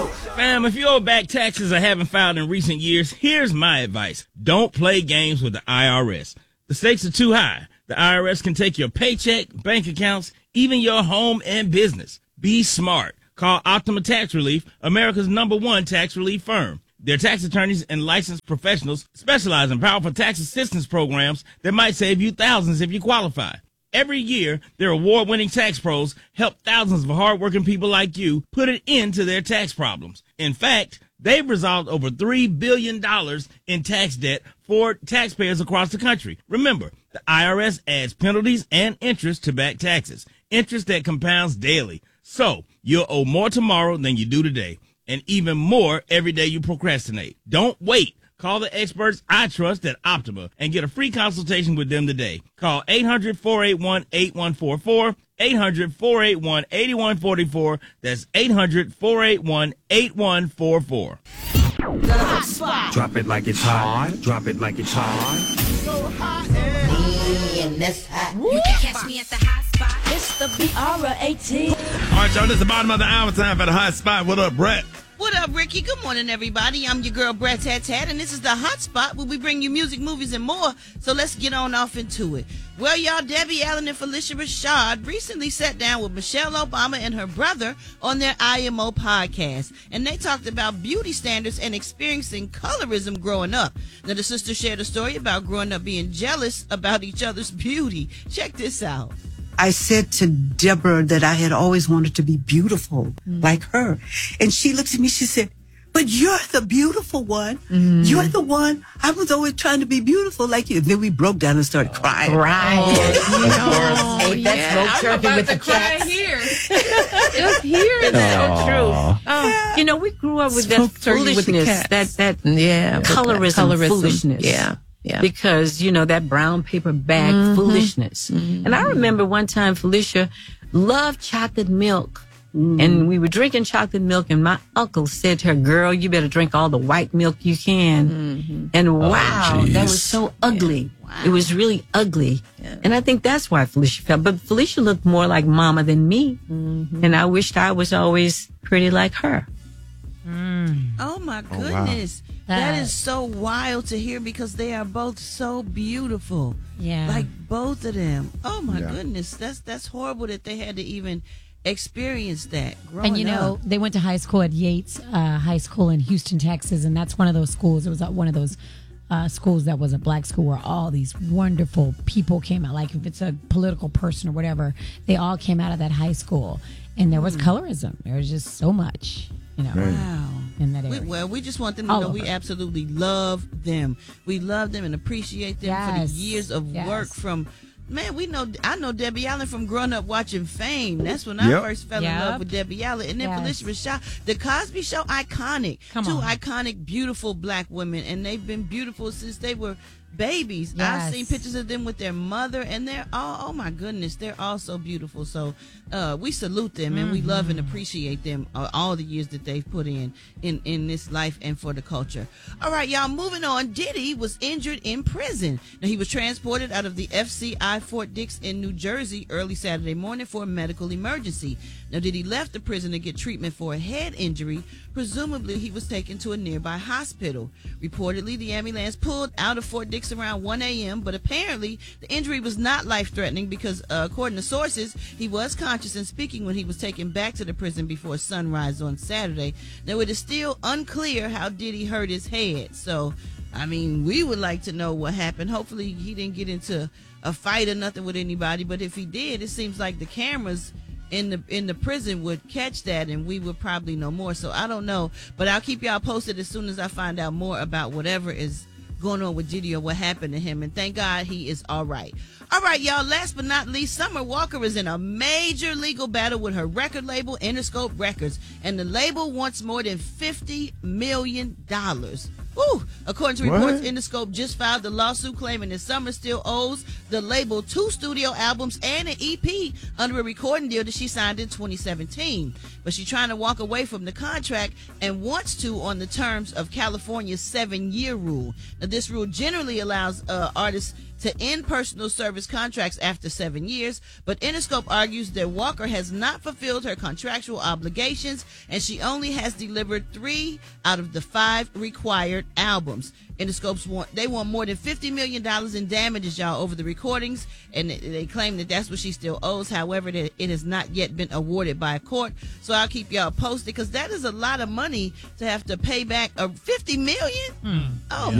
Fam, if you owe back taxes or haven't filed in recent years, here's my advice. Don't play games with the IRS. The stakes are too high. The IRS can take your paycheck, bank accounts, even your home and business. Be smart. Call Optima Tax Relief, America's #1 tax relief firm. Their tax attorneys and licensed professionals specialize in powerful tax assistance programs that might save you thousands if you qualify. Every year, their award-winning tax pros help thousands of hardworking people like you put an end to their tax problems. In fact, they've resolved over $3 billion in tax debt for taxpayers across the country. Remember, the IRS adds penalties and interest to back taxes, interest that compounds daily. So, you'll owe more tomorrow than you do today, and even more every day you procrastinate. Don't wait. Call the experts I trust at Optima and get a free consultation with them today. Call 800-481-8144, 800-481-8144. That's 800-481-8144. The hot spot. Drop it like it's hot. Drop it like it's hot. So hot. And that's hot. You can catch me at the hot spot. It's the BR18. All right, y'all, this is the bottom of the hour. Time for the hot spot. What up, Brett? What up, Ricky? Good morning, everybody. I'm your girl, Brett Tat Tat, and this is the Hot Spot where we bring you music, movies, and more. So let's get on off into it. Well, y'all, Debbie Allen and Phylicia Rashad recently sat down with Michelle Obama and her brother on their IMO podcast, and they talked about beauty standards and experiencing colorism growing up. Now, the sisters shared a story about growing up being jealous about each other's beauty. Check this out. I said to Deborah that I had always wanted to be beautiful like her. And she looked at me, she said, but you're the beautiful one. You're the one. I was always trying to be beautiful like you. And then we broke down and started crying. Right. Hey, that's no turkey with the cats. Here. Just here. It's so true. You know, we grew up with that foolishness, that colorism foolishness. Yeah. Yeah. Because, you know, that brown paper bag foolishness. And I remember one time Phylicia loved chocolate milk. And we were drinking chocolate milk, and my uncle said to her, girl, you better drink all the white milk you can. And wow, that was so ugly. Yeah. Wow. It was really ugly. Yeah. And I think that's why Phylicia felt. But Phylicia looked more like mama than me. And I wished I was always pretty like her. Oh, my goodness. Wow. That is so wild to hear because they are both so beautiful. Yeah. Like both of them. Oh, my goodness. That's horrible that they had to even experience that growing And, you know, they went to high school at Yates High School in Houston, Texas, and that's one of those schools. It was one of those schools that was a black school where all these wonderful people came out. Like if it's a political person or whatever, they all came out of that high school. And there was colorism. There was just so much. You know, wow. In that area. We just want them to know we absolutely love them. We love them and appreciate them for the years of work from. Man, I know Debbie Allen from growing up watching Fame. That's when I first fell in love with Debbie Allen. And then Phylicia Rashad, The Cosby Show, iconic. Two iconic, beautiful black women. And they've been beautiful since they were babies. I've seen pictures of them with their mother, and they're all, oh my goodness, they're all so beautiful. So we salute them, and we love and appreciate them all the years that they've put in this life and for the culture. All right, y'all, moving on. Diddy was injured in prison. Now, he was transported out of the FCI Fort Dix in New Jersey early Saturday morning for a medical emergency. Now, Diddy left the prison to get treatment for a head injury. Presumably, he was taken to a nearby hospital. Reportedly, the ambulance pulled out of Fort Dix around 1 a.m., but apparently the injury was not life-threatening because, according to sources, he was conscious and speaking when he was taken back to the prison before sunrise on Saturday. Now, it is still unclear how Diddy hurt his head. So, I mean, we would like to know what happened. Hopefully, he didn't get into a fight or nothing with anybody, but if he did, it seems like the cameras in the prison would catch that, and we would probably know more. So I don't know, but I'll keep y'all posted as soon as I find out more about whatever is going on with Diddy or what happened to him. And thank God he is all right. All right, y'all, last but not least, Summer Walker is in a major legal battle with her record label, Interscope Records, and the label wants more than $50 million. Ooh, according to reports, Interscope just filed the lawsuit claiming that Summer still owes the label 2 studio albums and an EP under a recording deal that she signed in 2017. But she's trying to walk away from the contract and wants to on the terms of California's 7-year rule. Now, this rule generally allows artists to end personal service contracts after 7 years, but Interscope argues that Walker has not fulfilled her contractual obligations, and she only has delivered 3 out of the 5 required albums. Interscope's want more than $50 million in damages, y'all, over the recordings, and they claim that that's what she still owes. However, it has not yet been awarded by a court. So I'll keep y'all posted, because that is a lot of money to have to pay back. $50 million? Oh,